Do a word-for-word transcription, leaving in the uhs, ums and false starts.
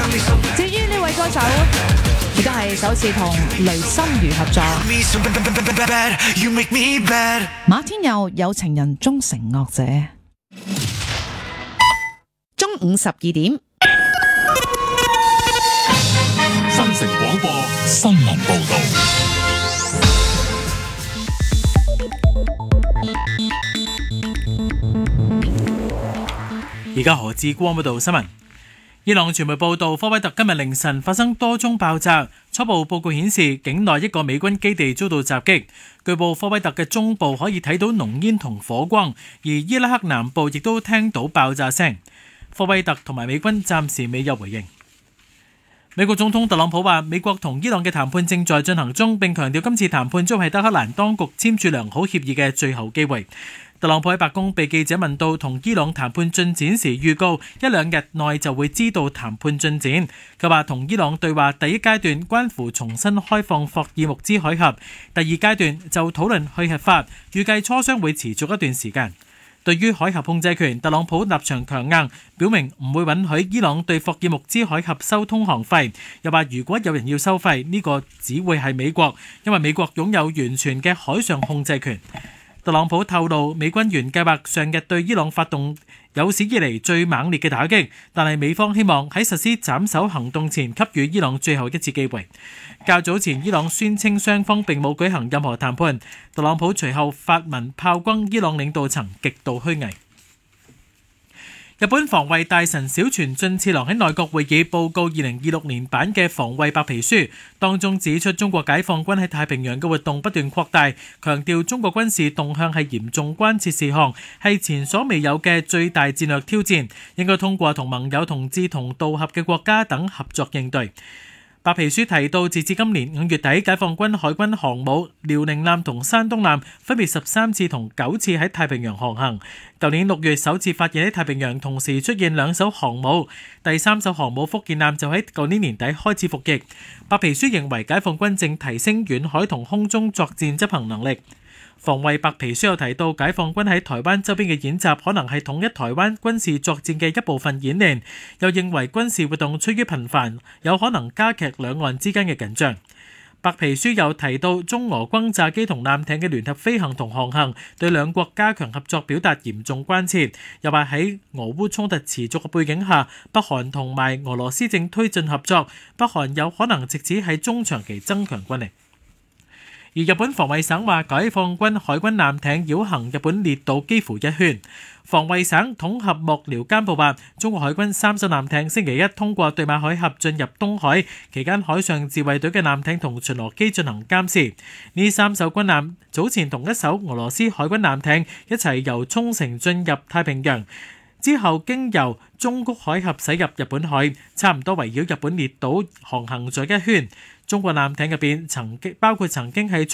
至於呢位歌手，亦都係首次同雷心如合作。馬天佑有情人終成惡者。中午十二點， 新城廣播新聞報道。 而家何志光報道新聞。伊朗傳媒報道，科威特今日凌晨發生多宗爆炸，初步報告顯示境內一個美軍基地遭到襲擊。據報科威特嘅中部可以睇到濃煙同火光，而伊拉克南部亦都聽到爆炸聲。科威特同埋美軍暫時未有回應。美國總統特朗普話，美國同伊朗嘅談判正在進行中，並強調今次談判將係德黑蘭當局簽署良好協議嘅最後機會。特朗普喺白宮被記者問到同伊朗談判進展時，預告一兩日內就會知道談判進展。佢話同伊朗對話第一階段關乎重新開放霍爾木茲海峽，第二階段就討論去核法，預計磋商會持續一段時間。對於海峽控制權，特朗普立場強硬，表明唔會允許伊朗對霍爾木茲海峽收通航費，又話如果有人要收費，呢個只會係美國，因為美國擁有完全嘅海上控制權。特朗普透露，美軍原計劃上日對伊朗發動有史以嚟最猛烈嘅打擊，但係美方希望喺實施斬首行動前給予伊朗最後一次機會。較早前，伊朗宣稱雙方並冇舉行任何談判，特朗普隨後發文炮轟伊朗領導層極度虛偽。日本防衛大臣小泉進次郎喺內閣會議報告二零二六年版嘅防衛白皮書，當中指出中國解放軍喺太平洋嘅活動不斷擴大，強調中國軍事動向係嚴重關切事項，係前所未有嘅最大戰略挑戰，應該通過同盟友同志同道合嘅國家等合作應對。白皮書提到，截至今年五月底，解放軍海軍航母遼寧艦同山東艦分別十三次同九次喺太平洋航行。舊年六月首次發現喺太平洋同時出現兩艘航母，第三艘航母福建艦就喺舊年年底開始服役。白皮書認為解放軍正提升遠海同空中作戰執行能力。防衛白皮書又提到，解放軍喺台灣周邊嘅演習可能係統一台灣軍事作戰嘅一部分演練，又認為軍事活動趨於頻繁，有可能加劇兩岸之間嘅緊張。白皮書又提到，中俄轟炸機同艦艇嘅聯合飛行同航行，對兩國加強合作表達嚴重關切，又話喺俄烏衝突持續嘅背景下，北韓同埋俄羅斯正推進合作，北韓有可能藉此喺中長期增強軍力。而日本防衛省話，解放軍海軍艦艇繞行日本列島幾乎一圈。防衛省統合幕僚監部話，中國海軍三艘艦艇星期一通過對馬海峽進入東海，期間海上自衛隊嘅艦艇同巡邏機進行監視。呢三艘軍艦早前同一艘俄羅斯海軍艦艇一齊由沖繩進入太平洋，之後經由中谷海峽駛入日本海，差唔多圍繞日本列島航行咗一圈。中國艦艇入邊曾經包括曾經係